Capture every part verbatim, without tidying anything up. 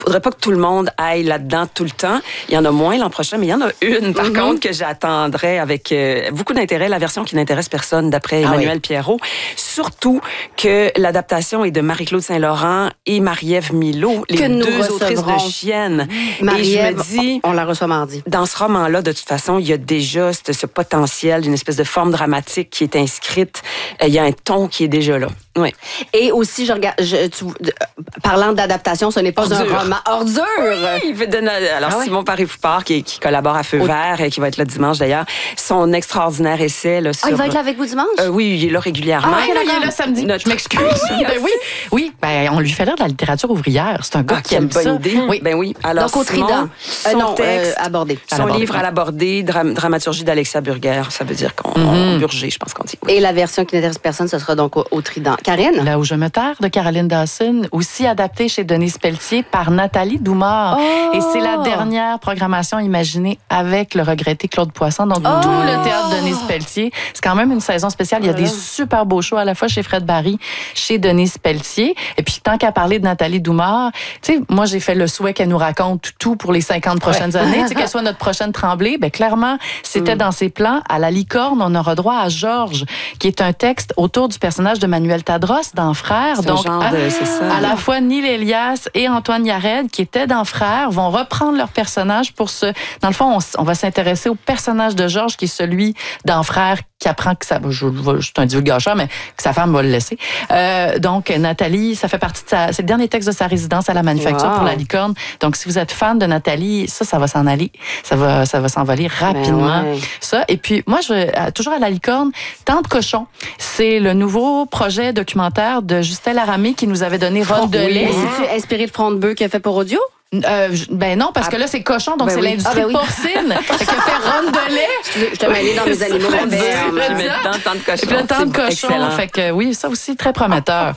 faudrait pas que tout le monde aille là-dedans tout le temps. Il y en a moins l'an prochain, mais il y en a une, par mm-hmm. contre, que j'attendrai avec euh, beaucoup d'intérêt, la version qui n'intéresse personne, d'après Emmanuel ah oui. Pierrot. Surtout que l'adaptation est de Marie-Claude Saint-Laurent et Marie-Ève Milot, les que deux autrices de Chiennes. Marie-Ève, et je me dis, on la reçoit mardi. Dans ce roman-là, de toute façon, il y a déjà ce, ce potentiel d'une espèce de forme dramatique qui est inscrite. Euh, il y a un ton qui est déjà là. Oui. Et aussi, je regarde, je, tu, parlant d'adaptation, ce n'est pas Ordure. un roman ordure. Oui, alors ah ouais. Simon Paré-Foupard, qui, qui collabore à Feu Au... Vert, et qui va être là dimanche d'ailleurs, son extraordinaire essai là, sur... Ah, il va être là avec vous dimanche? Euh, oui, il est là régulièrement. Ah, il est là samedi. Notre... Je m'excuse. Oui, ben, oui, oui. Ben, on lui fait lire de la littérature ouvrière. C'est un gars ah, qui aime bonne ça. Idée. Oui. Ben oui. Alors, donc, au Simon, Trident. Son euh, non, texte, euh, abordé. Son à livre à l'aborder, dram- dramaturgie d'Alexia Burger. Ça veut dire qu'on mm-hmm. burger, je pense qu'on dit. Oui. Et la version qui n'intéresse personne, ce sera donc au, au Trident. Karine? Là où je me terre, de Caroline Dawson, aussi adaptée chez Denise Pelletier par Nathalie Doumard. Oh! Et c'est la dernière programmation imaginée avec le regretté Claude Poisson. Donc, oh! tout le théâtre Denise Pelletier. C'est quand même une saison spéciale. Il y a des super beaux shows à la fois chez Fred Barry, chez Denise Pelletier. Et puis, tant qu'à parler de Nathalie Doumard, tu sais, moi, j'ai fait le souhait qu'elle nous raconte tout pour les cinquante prochaines ouais. années. Tu sais, qu'elle soit notre prochaine Tremblay. Ben, clairement, c'était mm. dans ses plans. À La Licorne, on aura droit à Georges, qui est un texte autour du personnage de Manuel Tadros dans Frères. C'est Donc, genre à, de, c'est ça, à la fois Neil Elias et Antoine Yared, qui étaient dans Frères, vont reprendre leur personnage pour se... Dans le fond, on, on va s'intéresser au personnage de Georges, qui est celui dans Frères, qui apprend que ça... Je, je, je suis un divulgateur, mais que sa femme va le laisser. Euh, donc, Nathalie, ça fait partie de sa... C'est le dernier texte de sa résidence à la Manufacture wow. pour La Licorne. Donc, si vous êtes fan de Nathalie, ça, ça va s'en aller. Ça va, ça va s'envoler rapidement. Ouais. Ça. Et puis, moi, je, toujours à La Licorne, Tante Cochon, c'est le nouveau projet documentaire de Justin Laramé qui nous avait donné Ronde de lait. Mais c'est-tu inspiré de Front de bœuf qu'il a fait pour audio? Euh, ben non, parce ah, que là, c'est cochon, donc ben c'est oui. l'industrie ah, ben oui. porcine. Fait qu'il a fait ronde de lait. Je te mêlée dans mes animaux. Je mets dedans tant de cochon. Plein de temps de cochon. Excellent. Fait que oui, ça aussi, très prometteur.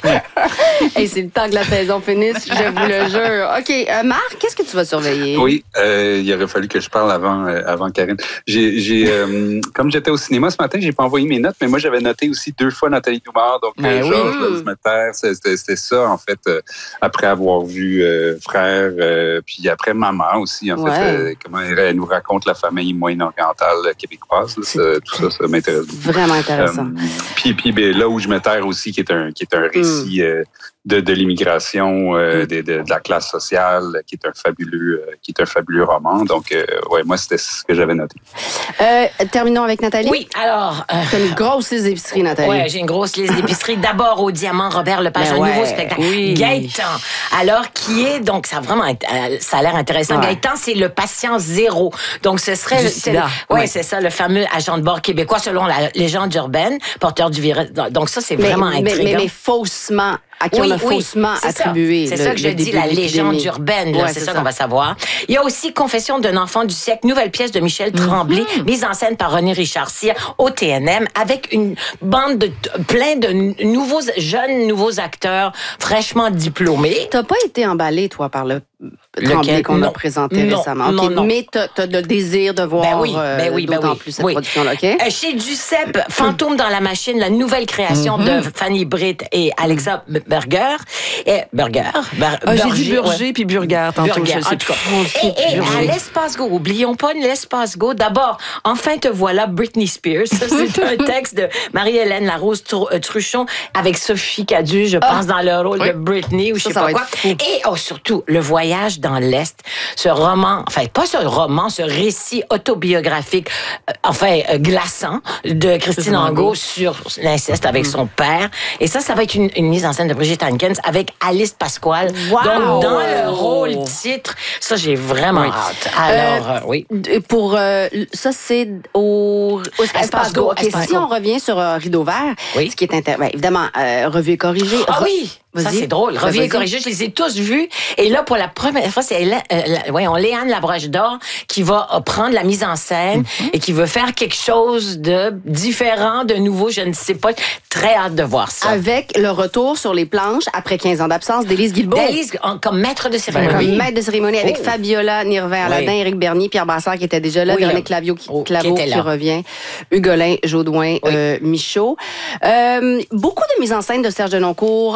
Hey, c'est le temps que la saison finisse, je vous le jure. OK, euh, Marc, qu'est-ce que tu vas surveiller? Oui, euh, il aurait fallu que je parle avant, euh, avant Karine. J'ai, j'ai, euh, comme j'étais au cinéma ce matin, j'ai pas envoyé mes notes, mais moi, j'avais noté aussi deux fois Nathalie Doumard. Donc, euh, oui. Georges, là, je me terre, c'était, c'était ça, en fait, euh, après avoir vu euh, Frère, euh, puis après Maman aussi, en ouais. fait, euh, comment elle nous raconte la famille moyen-orientale québécoise. Là, ça, tout ça, ça m'intéresse. Vraiment intéressant. Euh, puis, puis ben, là où je me terre aussi, qui est un, qui est un récit... Mm. Euh, De, de l'immigration, euh, de, de, de la classe sociale, qui est un fabuleux, euh, qui est un fabuleux roman. Donc, euh, ouais, moi, c'était ce que j'avais noté. Euh, terminons avec Nathalie. Oui, alors... Euh, T'as une grosse liste d'épicerie, Nathalie. Oui, j'ai une grosse liste d'épicerie. D'abord, au Diamant, Robert Lepage, ben un ouais, nouveau spectacle. Oui. Gaëtan. Alors, qui est... Donc, ça a vraiment... Ça a l'air intéressant. Ouais. Gaëtan, c'est le patient zéro. Donc, ce serait... Du le, sida. Oui, ouais. c'est ça, le fameux agent de bord québécois, selon la légende urbaine, porteur du virus. Donc, ça, c'est vraiment mais, intriguant. Mais, mais, mais faussement... à qui oui, on a oui, faussement c'est attribué. Ça. C'est le, ça que je dis, la légende urbaine. Là, ouais, c'est, c'est ça, ça qu'on va savoir. Il y a aussi Confession d'un enfant du siècle, nouvelle pièce de Michel Tremblay, mm-hmm. mise en scène par René Richard Cyr au T N M, avec une bande de plein de nouveaux jeunes nouveaux acteurs fraîchement diplômés. T'as pas été emballé, toi, par le Tremblay qu'on non. a présenté non, récemment. Non, okay. non. Mais t'as, t'as le désir de voir ben oui, ben oui, d'autant ben oui, plus cette oui. production-là, OK? Euh, chez Duceppe, Fantôme dans la machine, la nouvelle création mm-hmm. de Fanny Britt et Alexa Burger. Et Burger. Bar, ah, Burger, j'ai dit Burger ouais. puis Burger tantôt. Burger, je sais tout et, et à l'Espace Go, oublions pas l'Espace Go. D'abord, Enfin te voilà, Britney Spears. Ça, c'est un texte de Marie-Hélène Larose Truchon avec Sophie Cadu, je pense, ah, dans le rôle oui. de Britney ou je sais pas quoi. Et oh, surtout, Le voyage dans l'Est. Ce roman, enfin, pas ce roman, ce récit autobiographique, euh, enfin, euh, glaçant de Christine Angot sur l'inceste avec mm. son père. Et ça, ça va être une, une mise en scène de Brigitte Hankins avec Alice Pasquale. Wow. Donc, dans le rôle titre, ça, j'ai vraiment oui. hâte. Alors, euh, euh, oui. Pour, euh, ça, c'est au, au Espace, Espace Go. Okay, Espace si Go. On revient sur euh, Rideau Vert, oui. ce qui est inter... ben, évidemment, euh, revue et corrigée. Ah Re... oui! Vas-y. Ça, c'est drôle. Revue et corrigée, je les ai tous vus. Et là, pour la première fois, c'est euh, la, voyons, Léane Labroche d'Or qui va euh, prendre la mise en scène mm-hmm. et qui veut faire quelque chose de différent, de nouveau, je ne sais pas. Très hâte de voir ça. Avec le retour sur les planches, après quinze ans d'absence, d'Élise Guilbeault. D'Élise, comme maître de cérémonie. Comme maître de cérémonie avec oh. Fabiola Nirvin-Aladin, oui. Éric Bernier, Pierre Bassard qui était déjà là, oui, Véronique Clavio qui, oh, Claveau, qui, qui revient, Hugolin, Jodoin, oui. euh, Michaud. Euh, beaucoup de mise en scène de Serge Denoncourt et de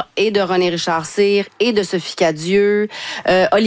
René Richard Cyr et de Sophie Cadieux. Euh,